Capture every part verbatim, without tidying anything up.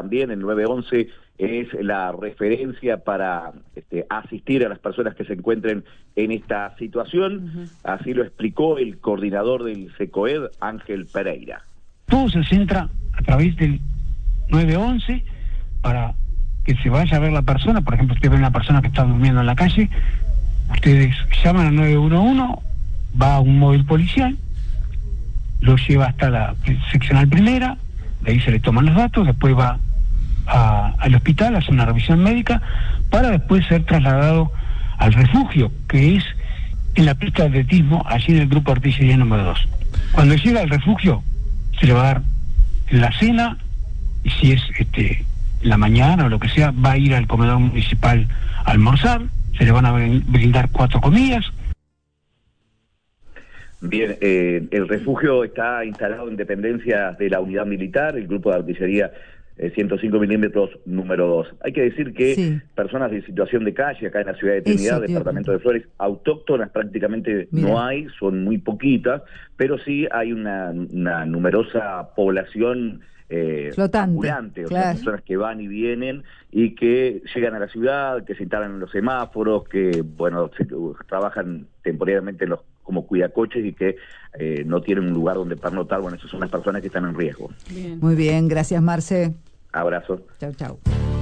también el nueve once es la referencia para este, asistir a las personas que se encuentren en esta situación. Uh-huh. Así lo explicó el coordinador del SECOED, Ángel Pereira. Todo se centra a través del nueve once para que se vaya a ver la persona. Por ejemplo, usted ve a una persona que está durmiendo en la calle, ustedes llaman al nueve uno, va a un móvil policial, lo lleva hasta la seccional primera, de ahí se le toman los datos, después va a, al hospital, hace una revisión médica, para después ser trasladado al refugio, que es en la pista de atletismo, allí en el grupo de artillería número dos. Cuando llega al refugio, se le va a dar la cena, y si es este en la mañana o lo que sea, va a ir al comedor municipal a almorzar, se le van a brindar cuatro comidas. Bien, eh, el refugio está instalado en dependencias de la unidad militar, el grupo de artillería eh, ciento cinco milímetros número dos. Hay que decir que sí. Personas en situación de calle acá en la ciudad de Trinidad, Eso, departamento de Flores, autóctonas prácticamente Mira. no hay, son muy poquitas, pero sí hay una, una numerosa población Eh, flotante, ambulante, o claro. sea, personas que van y vienen y que llegan a la ciudad, que se instalan en los semáforos, que bueno, se, uh, trabajan temporalmente en los, como cuidacoches y que eh, no tienen un lugar donde pernotar. Bueno, esas son las personas que están en riesgo. Bien. Muy bien, gracias Marce. Abrazo. Chau, chau.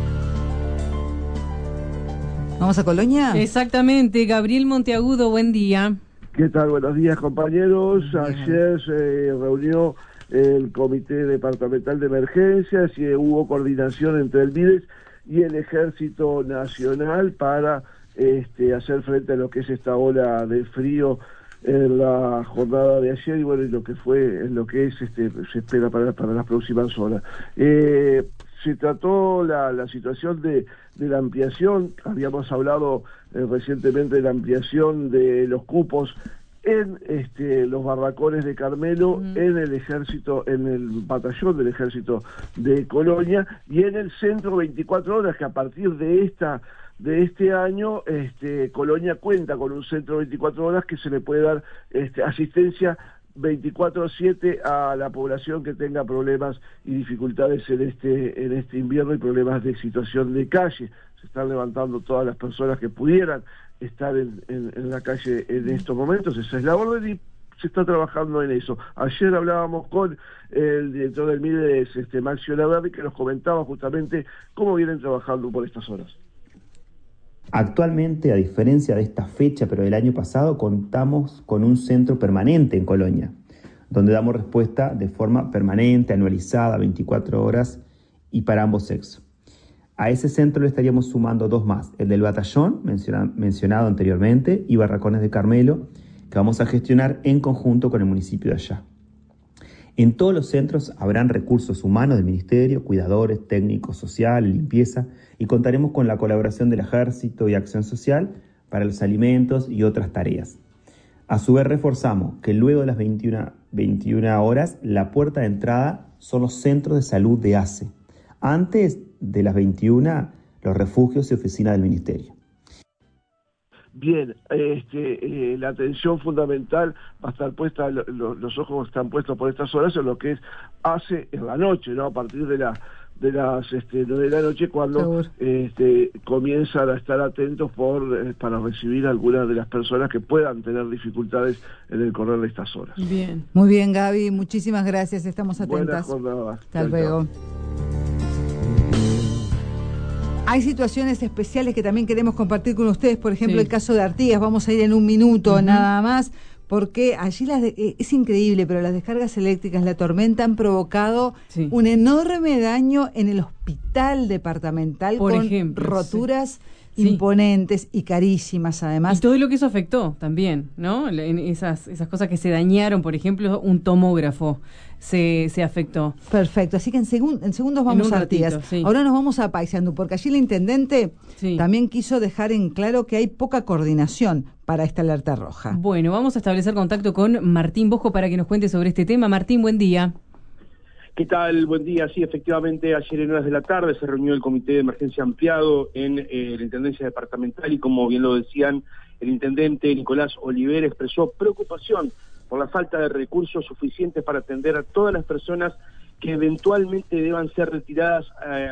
¿Vamos a Colonia? Exactamente, Gabriel Monteagudo, buen día. ¿Qué tal? Buenos días, compañeros. Bien. Ayer se reunió el Comité Departamental de Emergencias y hubo coordinación entre el MIDES y el Ejército Nacional para este, hacer frente a lo que es esta ola de frío en la jornada de ayer y bueno, y lo que fue, lo que es, este, se espera para, para las próximas horas. Eh, se trató la, la situación de, de la ampliación, habíamos hablado eh, recientemente de la ampliación de los cupos en este, los barracones de Carmelo, uh-huh. en el ejército, en el batallón del ejército de Colonia y en el centro veinticuatro horas, que a partir de esta de este año este, Colonia cuenta con un centro veinticuatro horas que se le puede dar este, asistencia veinticuatro siete a la población que tenga problemas y dificultades en este en este invierno y problemas de situación de calle. Se están levantando todas las personas que pudieran estar en, en, en la calle en estos momentos, esa es la orden y se está trabajando en eso. Ayer hablábamos con el director del MIDES, este, Maxio Laverdi, que nos comentaba justamente cómo vienen trabajando por estas horas. Actualmente, a diferencia de esta fecha, pero del año pasado, contamos con un centro permanente en Colonia, donde damos respuesta de forma permanente, anualizada, veinticuatro horas y para ambos sexos. A ese centro le estaríamos sumando dos más, el del batallón, menciona, mencionado anteriormente, y Barracones de Carmelo, que vamos a gestionar en conjunto con el municipio de allá. En todos los centros habrán recursos humanos del Ministerio, cuidadores, técnicos, social, limpieza, y contaremos con la colaboración del Ejército y Acción Social para los alimentos y otras tareas. A su vez reforzamos que luego de las veintiuna horas, la puerta de entrada son los centros de salud de A C E. Antes de las veintiuna, los refugios y oficinas del Ministerio. Bien, este, eh, la atención fundamental va a estar puesta, lo, lo, los ojos están puestos por estas horas en lo que es hace en la noche, ¿no? A partir de la de las este, nueve de la noche, cuando este, comienzan a estar atentos por eh, para recibir algunas de las personas que puedan tener dificultades en el correr de estas horas. Bien, muy bien, Gaby, muchísimas gracias, estamos atentas. Buenas jornadas. Hasta luego. Hay situaciones especiales que también queremos compartir con ustedes, por ejemplo, sí. el caso de Artigas, vamos a ir en un minuto uh-huh. nada más, porque allí las de, es increíble, pero las descargas eléctricas, la tormenta, han provocado sí. un enorme daño en el hospital departamental, por con ejemplo, roturas sí. imponentes y carísimas además. Y todo lo que eso afectó también, ¿no? En esas, esas cosas que se dañaron, por ejemplo, un tomógrafo se, se afectó. Perfecto, así que en, segun, en segundos vamos en a Artigas. Ratito, sí. Ahora nos vamos a Paysandú, porque allí el intendente sí. también quiso dejar en claro que hay poca coordinación para esta alerta roja. Bueno, vamos a establecer contacto con Martín Bosco para que nos cuente sobre este tema. Martín, buen día. ¿Qué tal? Buen día. Sí, efectivamente, ayer en horas de la tarde se reunió el Comité de Emergencia Ampliado en eh, la Intendencia Departamental y, como bien lo decían, el intendente Nicolás Oliver expresó preocupación por la falta de recursos suficientes para atender a todas las personas que eventualmente deban ser retiradas eh,